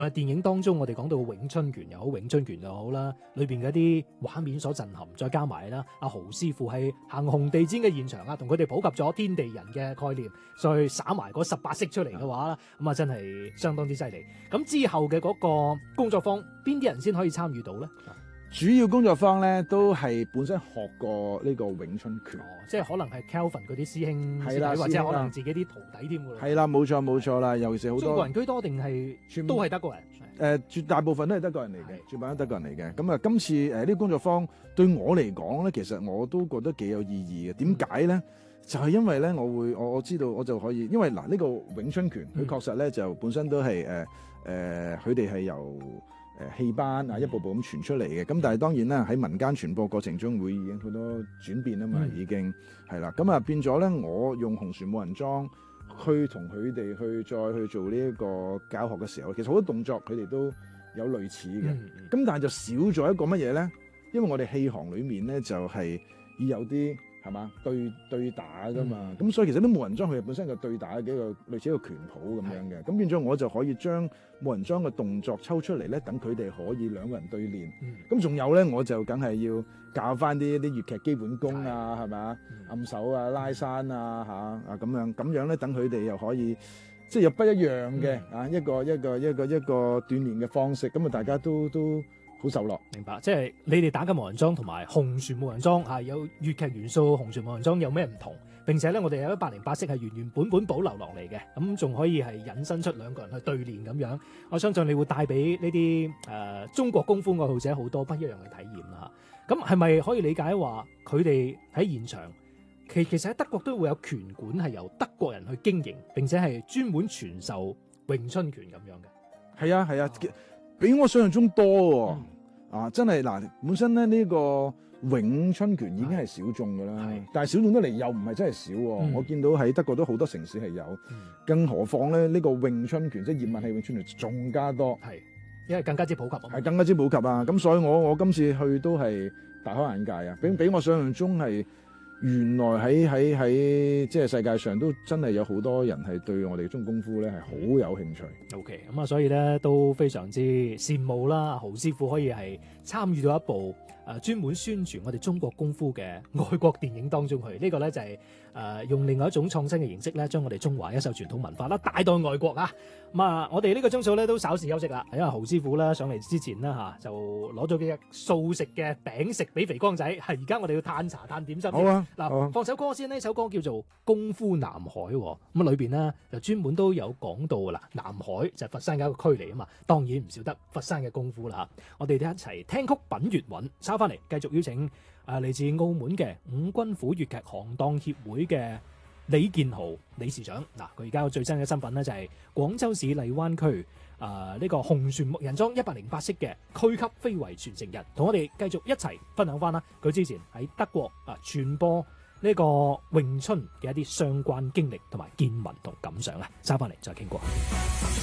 電影當中我哋講到詠春拳又好，詠春拳又好啦，裏邊嗰啲畫面所震撼，再加埋啦，阿豪師傅喺行紅地毯嘅現場啊，同佢哋普及咗天地人嘅概念，再撒埋嗰18式出嚟嘅話啦，咁啊真係相當之犀利。咁之後嘅嗰個工作坊，邊啲人先可以參與到咧？ 主要工作坊咧都係本身學過呢個詠春拳， 即係可能係 Kelvin 嗰啲師兄係啦， 或者可能自己啲徒弟添㗎。 係啦，冇錯啦，尤其是好多中國人居多定係都係德國人？ 絕大部分都係德國人嚟嘅，絕大部分都係德國人嚟嘅。咁啊，今次呢個工作坊對我嚟講咧，其實我都覺得幾有意義嘅。點解咧？就係因為咧，我知道我就可以，因為嗱呢個詠春拳佢確實咧就本身都係佢哋係由戲班啊一步步咁傳出嚟嘅，咁但係當然啦喺民間傳播過程中會已經好多轉變啊嘛，已經係啦，咁啊變咗咧，我用紅船冇人裝去同佢哋再去做呢一個教學嘅時候，其實好多動作佢哋都有類似嘅，咁但係就少咗一個乜嘢咧？因為我哋戲行裏面咧就係要有啲係嘛對打噶嘛，咁所以其實啲冇人裝佢本身嘅對打嘅一個類似一個拳譜咁樣嘅，咁變咗我就可以將冇人裝嘅動作抽出嚟咧，等佢哋可以兩個人對練。咁仲有咧，我就梗係要教翻啲粵劇基本功啊，係咪啊？暗手啊、拉山啊咁樣咧，等佢哋又可以即係有不一樣嘅一個鍛鍊嘅方式，咁啊大家都好受落。 明白，即係你哋打緊無人裝同埋紅船無人裝有粵劇元素，紅船無人裝有咩唔同？並且咧，我哋有108式係原本保留落嚟嘅，咁仲可以係引申出兩個人去對練咁樣。我相信你會帶俾呢啲中國功夫愛好者好多不一樣嘅體驗啦。咁係咪可以理解話佢哋喺現場其實喺德國都會有拳館係由德國人去經營，並且係專門傳授詠春拳咁樣嘅？ 係啊，比我想象中多喎。真係嗱，本身咧呢個詠春拳已經係小眾㗎啦，但係小眾得嚟又唔係真係少喎。我見到喺德國都好多城市係有，更何況咧呢個詠春拳即係葉問係詠春拳仲加多， 因為更加之普及係更加之普及啊！咁所以我今次去都係大開眼界啊！比我想象中係原來喺即係世界上都真係有好多人係對我哋中國功夫咧係好有興趣。 OK， 咁所以咧都非常之羨慕啦，豪師傅可以係參與到一部專門宣傳我哋中國功夫嘅外國電影當中去。呢個咧就係用另外一種創新嘅形式咧，將我哋中華一手傳統文化啦帶到外國啊！咁我哋呢個鐘數咧都稍事休息啦，因為豪師傅咧上嚟之前啦就攞咗幾隻素食嘅餅食俾肥光仔，係而家我哋要嘆茶嘆點心。 好啊！ 放首歌先，呢首歌叫做《功夫南海》，咁裏邊呢就專門都有講到噶啦，南海就係佛山嘅一個區嚟啊嘛，當然唔少得佛山嘅功夫啦。我哋一齊聽曲品粵韻，收翻嚟繼續邀請嚟自澳門嘅五軍府粵劇行當協會嘅李建豪理事長。佢而家最新嘅身份呢，就係廣州市荔灣區呢個紅船木人樁108式嘅區級非遺傳承人，同我哋繼續一齊分享翻啦佢之前喺德國傳播呢個詠春嘅一啲相關經歷同埋見聞同感想啊！收翻嚟再傾過。